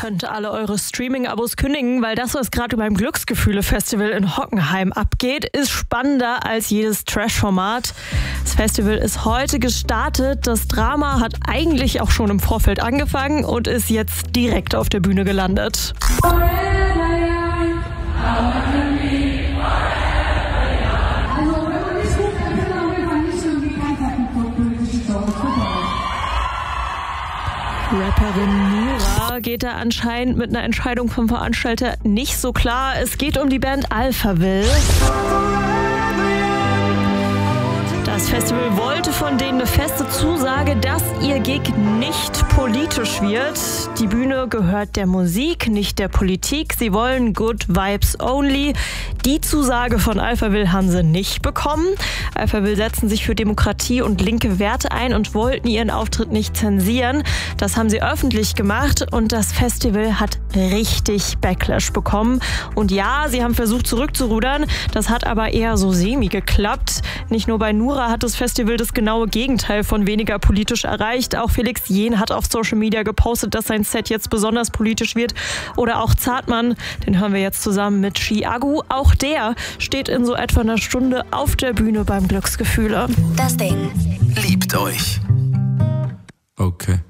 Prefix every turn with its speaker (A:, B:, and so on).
A: könnt alle eure Streaming-Abos kündigen, weil das, was gerade beim Glücksgefühle-Festival in Hockenheim abgeht, ist spannender als jedes Trash-Format. Das Festival ist heute gestartet. Das Drama hat eigentlich auch schon im Vorfeld angefangen und ist jetzt direkt auf der Bühne gelandet. Rapperin Nura geht da anscheinend mit einer Entscheidung vom Veranstalter nicht so klar. Es geht um die Band Alphaville. Das Festival wollte von denen eine feste Zusage, dass ihr Gig nicht politisch wird. Die Bühne gehört der Musik, nicht der Politik. Sie wollen Good Vibes Only. Die Zusage von Alphaville haben sie nicht bekommen. Alphaville setzen sich für Demokratie und linke Werte ein und wollten ihren Auftritt nicht zensieren. Das haben sie öffentlich gemacht und das Festival hat richtig Backlash bekommen. Und ja, sie haben versucht zurückzurudern. Das hat aber eher so semi geklappt. Nicht nur bei Nura hat das Festival das genaue Gegenteil von weniger politisch erreicht. Auch Felix Jähn hat auf Social Media gepostet, dass sein Set jetzt besonders politisch wird. Oder auch Zartmann, den hören wir jetzt zusammen mit Chiagu. Auch der steht in so etwa einer Stunde auf der Bühne beim Glücksgefühle.
B: Das Ding.
C: Liebt euch.
D: Okay.